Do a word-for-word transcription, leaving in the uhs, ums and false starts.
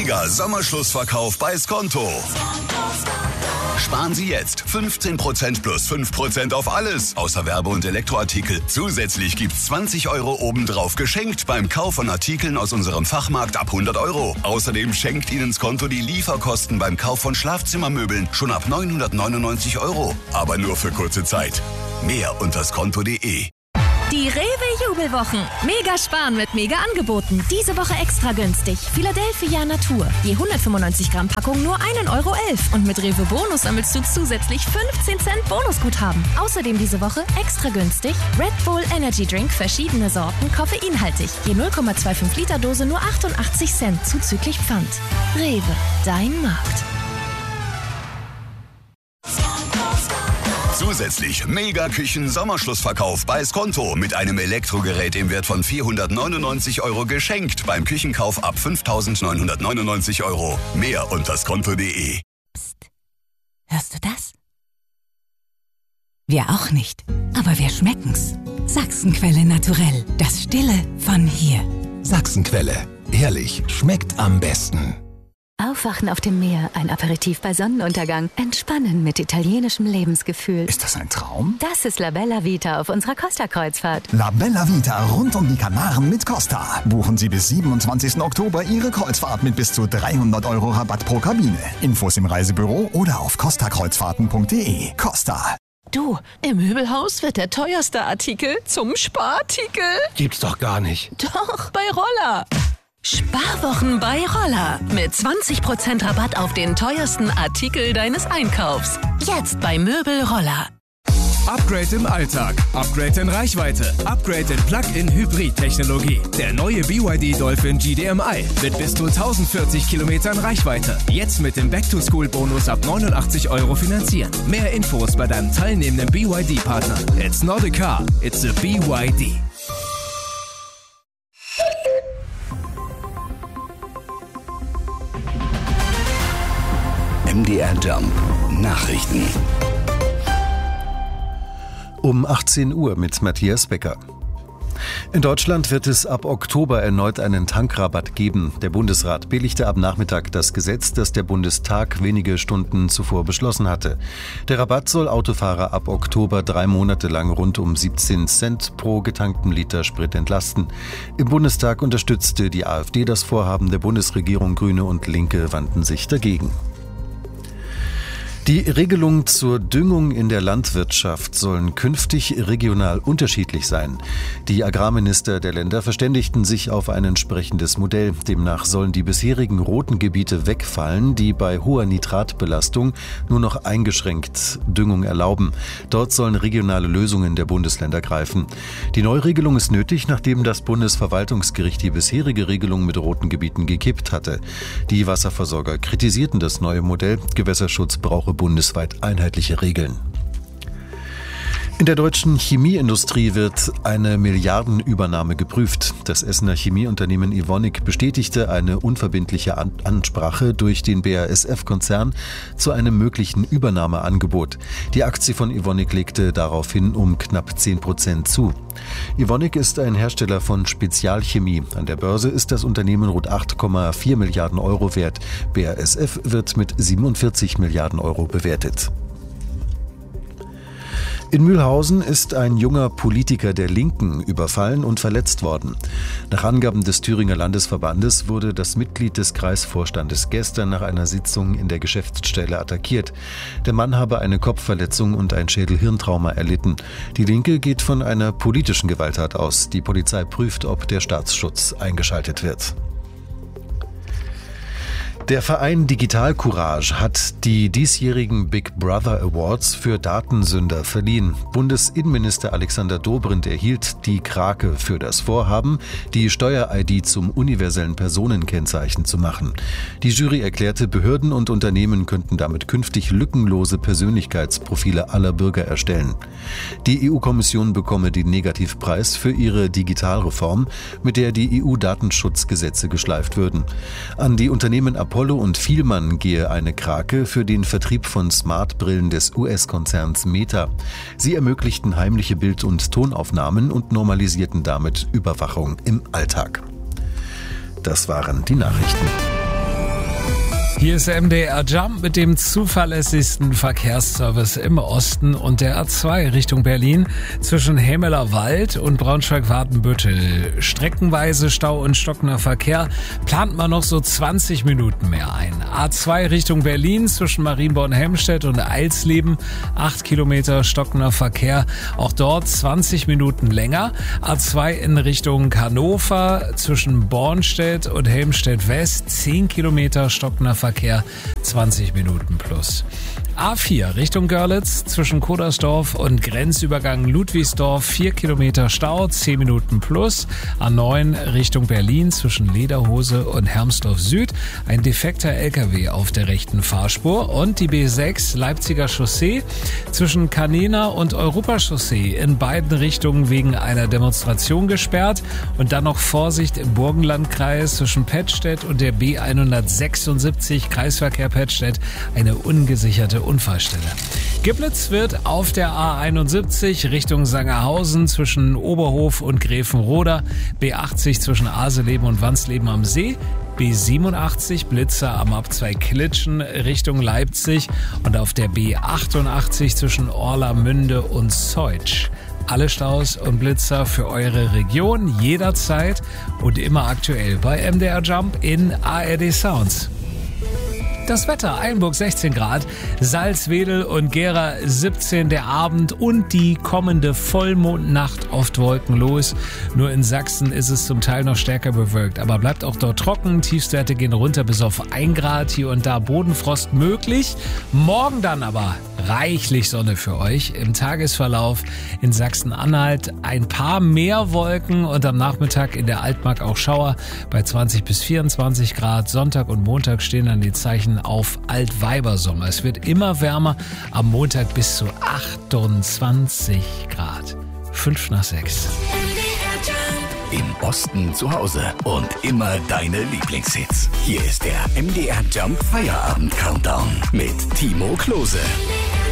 Mega Sommerschlussverkauf bei Skonto. Sparen Sie jetzt fünfzehn Prozent plus fünf Prozent auf alles, außer Werbe- und Elektroartikel. Zusätzlich gibt's zwanzig Euro obendrauf geschenkt beim Kauf von Artikeln aus unserem Fachmarkt ab hundert Euro. Außerdem schenkt Ihnen Skonto die Lieferkosten beim Kauf von Schlafzimmermöbeln schon ab neunhundertneunundneunzig Euro. Aber nur für kurze Zeit. Mehr unter skonto punkt de. Die Rewe-Jubelwochen. Mega sparen mit Mega-Angeboten. Diese Woche extra günstig. Philadelphia Natur. Je hundertfünfundneunzig Gramm Packung nur ein Euro elf. Und mit Rewe Bonus sammelst du zusätzlich fünfzehn Cent Bonusguthaben. Außerdem diese Woche extra günstig Red Bull Energy Drink, verschiedene Sorten, koffeinhaltig. Je null Komma fünfundzwanzig Liter Dose nur achtundachtzig Cent zuzüglich Pfand. Rewe, dein Markt. Zusätzlich Mega-Küchen-Sommerschlussverkauf bei Skonto mit einem Elektrogerät im Wert von vierhundertneunundneunzig Euro geschenkt beim Küchenkauf ab fünftausendneunhundertneunundneunzig Euro. Mehr unter skonto punkt de. Psst. Hörst du das? Wir auch nicht, aber wir schmecken's. Sachsenquelle Naturell, das Stille von hier. Sachsenquelle, ehrlich, schmeckt am besten. Aufwachen auf dem Meer, ein Aperitif bei Sonnenuntergang, entspannen mit italienischem Lebensgefühl. Ist das ein Traum? Das ist La Bella Vita auf unserer Costa-Kreuzfahrt. La Bella Vita rund um die Kanaren mit Costa. Buchen Sie bis siebenundzwanzigsten Oktober Ihre Kreuzfahrt mit bis zu dreihundert Euro Rabatt pro Kabine. Infos im Reisebüro oder auf costa kreuzfahrten punkt de. Costa. Du, im Möbelhaus wird der teuerste Artikel zum Sparartikel. Gibt's doch gar nicht. Doch, bei Roller. Sparwochen bei Roller. Mit zwanzig Prozent Rabatt auf den teuersten Artikel deines Einkaufs. Jetzt bei Möbel Roller. Upgrade im Alltag, Upgrade in Reichweite, Upgrade in Plug-in-Hybrid-Technologie. Der neue B Y D Dolphin G D M I mit bis zu tausendvierzig Kilometern Reichweite. Jetzt mit dem Back-to-School-Bonus ab neunundachtzig Euro finanzieren. Mehr Infos bei deinem teilnehmenden B Y D-Partner. It's not a car, it's a B Y D. M D R Jump Nachrichten. Um achtzehn Uhr mit Matthias Becker. In Deutschland wird es ab Oktober erneut einen Tankrabatt geben. Der Bundesrat billigte ab Nachmittag das Gesetz, das der Bundestag wenige Stunden zuvor beschlossen hatte. Der Rabatt soll Autofahrer ab Oktober drei Monate lang rund um siebzehn Cent pro getankten Liter Sprit entlasten. Im Bundestag unterstützte die AfD das Vorhaben der Bundesregierung. Grüne und Linke wandten sich dagegen. Die Regelungen zur Düngung in der Landwirtschaft sollen künftig regional unterschiedlich sein. Die Agrarminister der Länder verständigten sich auf ein entsprechendes Modell. Demnach sollen die bisherigen roten Gebiete wegfallen, die bei hoher Nitratbelastung nur noch eingeschränkt Düngung erlauben. Dort sollen regionale Lösungen der Bundesländer greifen. Die Neuregelung ist nötig, nachdem das Bundesverwaltungsgericht die bisherige Regelung mit roten Gebieten gekippt hatte. Die Wasserversorger kritisierten das neue Modell. Gewässerschutz brauche bundesweit einheitliche Regeln. In der deutschen Chemieindustrie wird eine Milliardenübernahme geprüft. Das Essener Chemieunternehmen Evonik bestätigte eine unverbindliche Ansprache durch den B A S F-Konzern zu einem möglichen Übernahmeangebot. Die Aktie von Evonik legte daraufhin um knapp zehn Prozent zu. Evonik ist ein Hersteller von Spezialchemie. An der Börse ist das Unternehmen rund acht Komma vier Milliarden Euro wert. B A S F wird mit siebenundvierzig Milliarden Euro bewertet. In Mühlhausen ist ein junger Politiker der Linken überfallen und verletzt worden. Nach Angaben des Thüringer Landesverbandes wurde das Mitglied des Kreisvorstandes gestern nach einer Sitzung in der Geschäftsstelle attackiert. Der Mann habe eine Kopfverletzung und ein Schädel-Hirntrauma erlitten. Die Linke geht von einer politischen Gewalttat aus. Die Polizei prüft, ob der Staatsschutz eingeschaltet wird. Der Verein Digital Courage hat die diesjährigen Big Brother Awards für Datensünder verliehen. Bundesinnenminister Alexander Dobrindt erhielt die Krake für das Vorhaben, die Steuer-I D zum universellen Personenkennzeichen zu machen. Die Jury erklärte, Behörden und Unternehmen könnten damit künftig lückenlose Persönlichkeitsprofile aller Bürger erstellen. Die E U-Kommission bekomme den Negativpreis für ihre Digitalreform, mit der die E U-Datenschutzgesetze geschleift würden. An die Unternehmen Apollo und Vielmann gehe eine Krake für den Vertrieb von Smartbrillen des U S-Konzerns Meta. Sie ermöglichten heimliche Bild- und Tonaufnahmen und normalisierten damit Überwachung im Alltag. Das waren die Nachrichten. Hier ist der M D R Jump mit dem zuverlässigsten Verkehrsservice im Osten und der A zwei Richtung Berlin zwischen Hämelerwald und Braunschweig-Watenbüttel. Streckenweise Stau und stockender Verkehr, plant man noch so zwanzig Minuten mehr ein. A zwei Richtung Berlin zwischen Marienborn-Helmstedt und Eilsleben, acht Kilometer stockender Verkehr, auch dort zwanzig Minuten länger. A zwei in Richtung Hannover zwischen Bornstedt und Helmstedt West, zehn Kilometer stockender Verkehr. Verkehr, zwanzig Minuten plus. A vier Richtung Görlitz zwischen Kodersdorf und Grenzübergang Ludwigsdorf, vier Kilometer Stau, zehn Minuten plus. A neun Richtung Berlin zwischen Lederhose und Hermsdorf Süd, ein defekter L K W auf der rechten Fahrspur. Und die B sechs Leipziger Chaussee zwischen Canena und Europachaussee in beiden Richtungen wegen einer Demonstration gesperrt. Und dann noch Vorsicht im Burgenlandkreis zwischen Pettstedt und der B hundertsechsundsiebzig Kreisverkehr Pettstedt, eine ungesicherte Unfallstelle. Geblitzt wird auf der A einundsiebzig Richtung Sangerhausen zwischen Oberhof und Gräfenroda, B achtzig zwischen Aseleben und Wansleben am See, B siebenundachtzig Blitzer am Abzweig Klitschen Richtung Leipzig und auf der B achtundachtzig zwischen Orlamünde und Zeutsch. Alle Staus und Blitzer für eure Region jederzeit und immer aktuell bei M D R Jump in A R D Sounds. Das Wetter, Eilenburg sechzehn Grad, Salzwedel und Gera siebzehn, der Abend und die kommende Vollmondnacht oft wolkenlos. Nur in Sachsen ist es zum Teil noch stärker bewölkt, aber bleibt auch dort trocken. Tiefstwerte gehen runter bis auf ein Grad, hier und da Bodenfrost möglich. Morgen dann aber reichlich Sonne für euch. Im Tagesverlauf in Sachsen-Anhalt ein paar mehr Wolken und am Nachmittag in der Altmark auch Schauer bei zwanzig bis vierundzwanzig Grad. Sonntag und Montag stehen dann die Zeichen auf Altweibersommer. Es wird immer wärmer, am Montag bis zu achtundzwanzig Grad. Fünf nach sechs. Im Osten zu Hause und immer deine Lieblingshits. Hier ist der M D R Jump Feierabend Countdown mit Timo Klose.